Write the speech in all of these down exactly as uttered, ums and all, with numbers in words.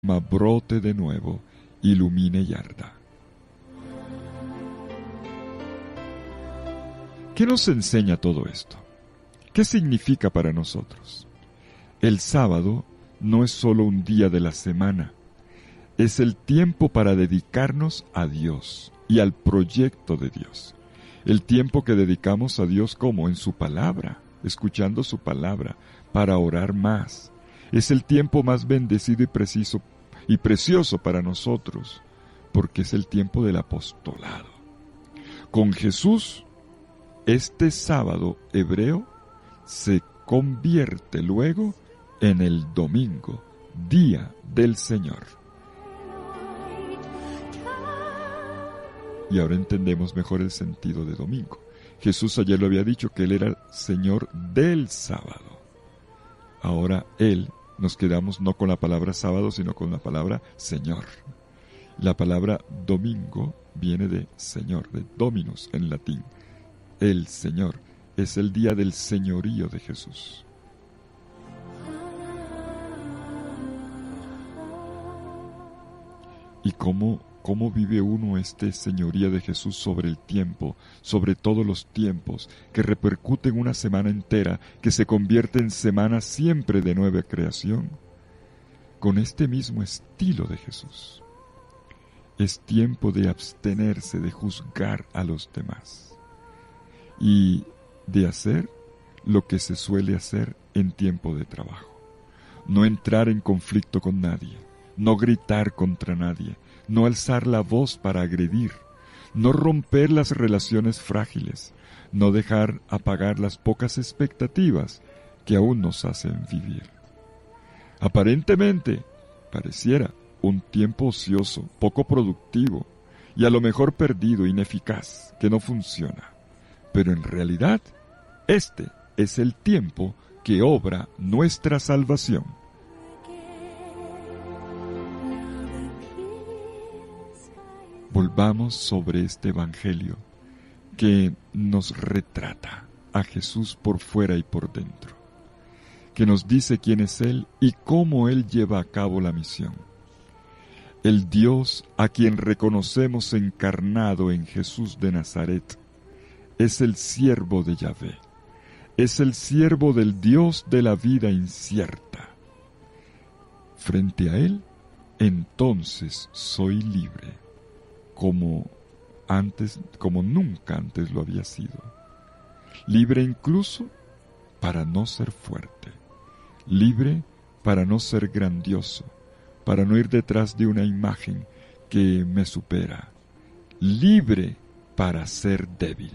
brote de nuevo, ilumine y arda. ¿Qué nos enseña todo esto? ¿Qué significa para nosotros? El sábado no es solo un día de la semana, es el tiempo para dedicarnos a Dios y al proyecto de Dios. El tiempo que dedicamos a Dios como en su palabra, escuchando su palabra, para orar más. Es el tiempo más bendecido y preciso y precioso para nosotros, porque es el tiempo del apostolado. Con Jesús, este sábado hebreo se convierte luego en el domingo, día del Señor. Y ahora entendemos mejor el sentido de domingo. Jesús ayer lo había dicho que Él era Señor del sábado. Ahora Él, nos quedamos no con la palabra sábado, sino con la palabra Señor. La palabra domingo viene de Señor, de Dominus en latín. El Señor es el día del señorío de Jesús. ¿Y cómo, cómo vive uno este señorío de Jesús sobre el tiempo, sobre todos los tiempos, que repercute en una semana entera, que se convierte en semana siempre de nueva creación? Con este mismo estilo de Jesús. Es tiempo de abstenerse de juzgar a los demás y de hacer lo que se suele hacer en tiempo de trabajo. No entrar en conflicto con nadie, no gritar contra nadie, no alzar la voz para agredir, no romper las relaciones frágiles, no dejar apagar las pocas expectativas que aún nos hacen vivir. Aparentemente, pareciera un tiempo ocioso, poco productivo y a lo mejor perdido, ineficaz, que no funciona. Pero en realidad, este es el tiempo que obra nuestra salvación. Volvamos sobre este evangelio que nos retrata a Jesús por fuera y por dentro, que nos dice quién es Él y cómo Él lleva a cabo la misión. El Dios a quien reconocemos encarnado en Jesús de Nazaret es el siervo de Yahvé, es el siervo del Dios de la vida incierta. Frente a Él, entonces soy libre, como antes, como nunca antes lo había sido. Libre incluso para no ser fuerte, libre para no ser grandioso, para no ir detrás de una imagen que me supera, libre para ser débil.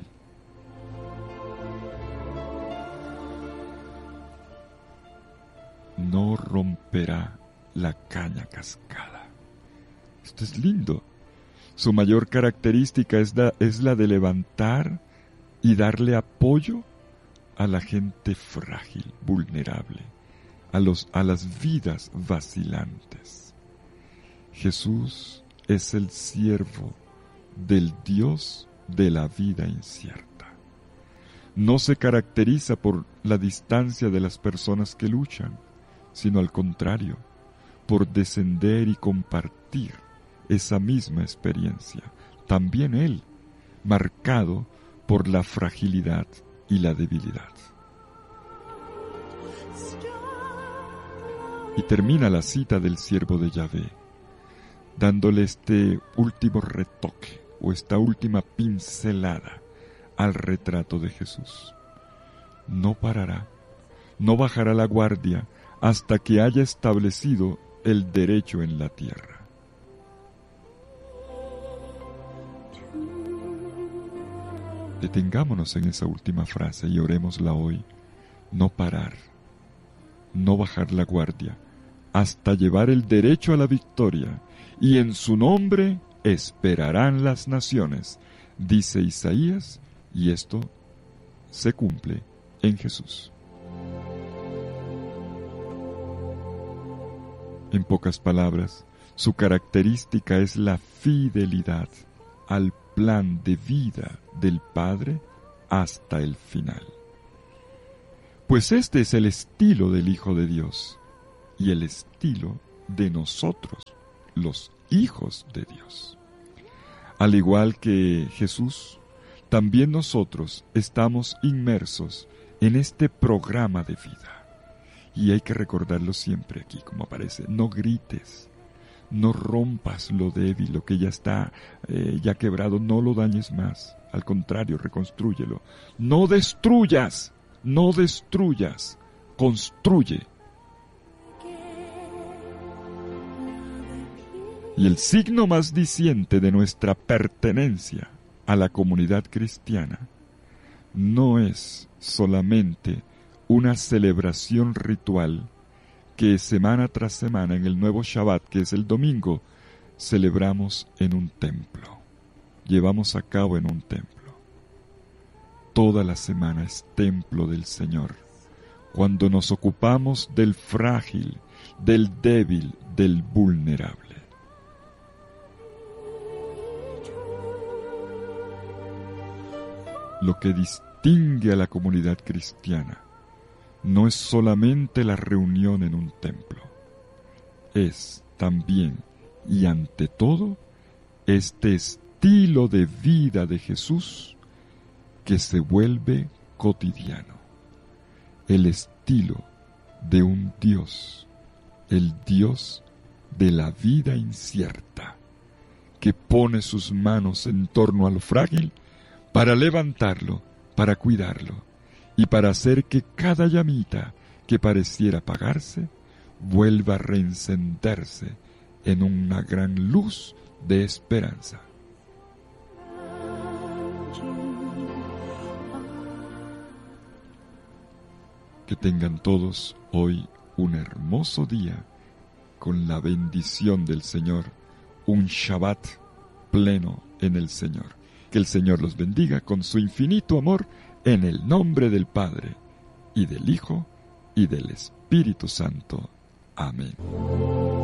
No romperá la caña cascada. Esto es lindo. Su mayor característica es la, es la de levantar y darle apoyo a la gente frágil, vulnerable, a, los, a las vidas vacilantes. Jesús es el siervo del Dios de la vida incierta. No se caracteriza por la distancia de las personas que luchan, sino al contrario, por descender y compartir esa misma experiencia. También Él, marcado por la fragilidad y la debilidad. Y termina la cita del siervo de Yahvé, dándole este último retoque o esta última pincelada al retrato de Jesús. No parará, no bajará la guardia hasta que haya establecido el derecho en la tierra. Detengámonos en esa última frase y orémosla hoy. No parar, no bajar la guardia, hasta llevar el derecho a la victoria, y en su nombre esperarán las naciones, dice Isaías, y esto se cumple en Jesús. En pocas palabras, su característica es la fidelidad al plan de vida del Padre hasta el final. Pues este es el estilo del Hijo de Dios, y el estilo de nosotros, los hijos de Dios. Al igual que Jesús, también nosotros estamos inmersos en este programa de vida. Y hay que recordarlo siempre aquí, como aparece. No grites, no rompas lo débil, lo que ya está eh, ya quebrado, no lo dañes más. Al contrario, reconstrúyelo. No destruyas, no destruyas, construye. Y el signo más diciente de nuestra pertenencia a la comunidad cristiana no es solamente una celebración ritual que semana tras semana en el nuevo Shabbat, que es el domingo, celebramos en un templo, llevamos a cabo en un templo. Toda la semana es templo del Señor, cuando nos ocupamos del frágil, del débil, del vulnerable. Lo que distingue a la comunidad cristiana no es solamente la reunión en un templo, es también y ante todo este estilo de vida de Jesús que se vuelve cotidiano, el estilo de un Dios, el Dios de la vida incierta, que pone sus manos en torno a lo frágil para levantarlo, para cuidarlo, y para hacer que cada llamita que pareciera apagarse vuelva a reencenderse en una gran luz de esperanza. Que tengan todos hoy un hermoso día con la bendición del Señor, un Shabbat pleno en el Señor. Que el Señor los bendiga con su infinito amor en el nombre del Padre, y del Hijo, y del Espíritu Santo. Amén.